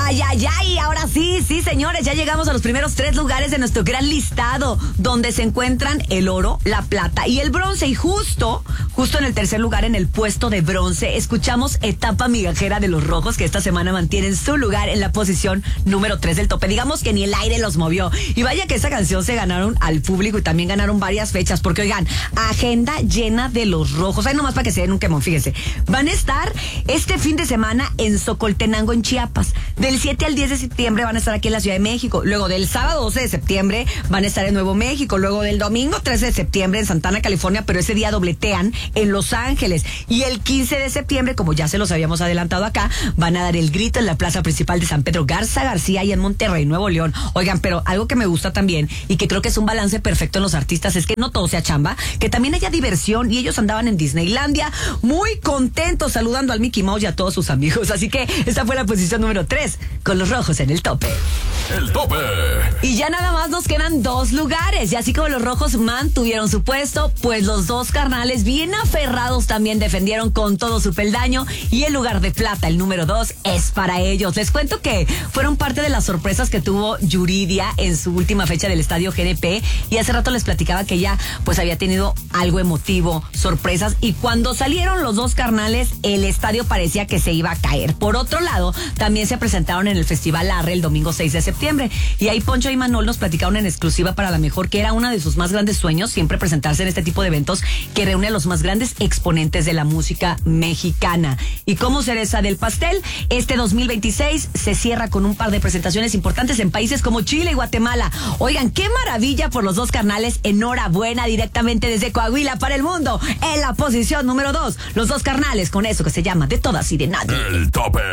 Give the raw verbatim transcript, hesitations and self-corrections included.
Ay, ay, ay, ahora sí, sí, señores, ya llegamos a los primeros tres lugares de nuestro gran listado, donde se encuentran el oro, la plata y el bronce. Y justo, justo en el tercer lugar, en el puesto de bronce, escuchamos Etapa Migajera de Los Rojos, que esta semana mantienen su lugar en la posición número tres del tope. Digamos que ni el aire los movió. Y vaya que esa canción se ganaron al público y también ganaron varias fechas, porque oigan, agenda llena de Los Rojos. Ay, nomás para que se den un quemón, fíjense. Van a estar este fin de semana en Socoltenango, en Chiapas. Del siete al diez de septiembre van a estar aquí en la Ciudad de México. Luego del sábado doce de septiembre van a estar en Nuevo México. Luego del domingo trece de septiembre en Santana, California, pero ese día dobletean en Los Ángeles. Y el quince de septiembre, como ya se los habíamos adelantado acá, van a dar el grito en la plaza principal de San Pedro Garza García y en Monterrey, Nuevo León. Oigan, pero algo que me gusta también y que creo que es un balance perfecto en los artistas es que no todo sea chamba, que también haya diversión, y ellos andaban en Disneylandia muy contentos saludando al Mickey Mouse y a todos sus amigos. Así que esta fue la posición número tres, con Los Rojos en el tope. El tope. Y ya nada más nos quedan dos lugares. Y así como Los Rojos mantuvieron su puesto, pues los dos carnales bien aferrados también defendieron con todo su peldaño. Y el lugar de plata, el número dos, es para ellos. Les cuento que fueron parte de las sorpresas que tuvo Yuridia en su última fecha del Estadio G N P. Y hace rato les platicaba que ella pues había tenido algo emotivo, sorpresas. Y cuando salieron los dos carnales, el estadio parecía que se iba a caer. Por otro lado, también se presentaron en el Festival Arre el domingo seis de septiembre. Y ahí Poncho y Manol nos platicaron en exclusiva para La Mejor que era uno de sus más grandes sueños siempre presentarse en este tipo de eventos que reúne a los más grandes exponentes de la música mexicana. Y como cereza del pastel, este dos mil veintiséis se cierra con un par de presentaciones importantes en países como Chile y Guatemala. Oigan, qué maravilla por los dos carnales. Enhorabuena directamente desde Coahuila para el mundo. En la posición número dos, los dos carnales con eso que se llama De Todas y de Nadie. El tope.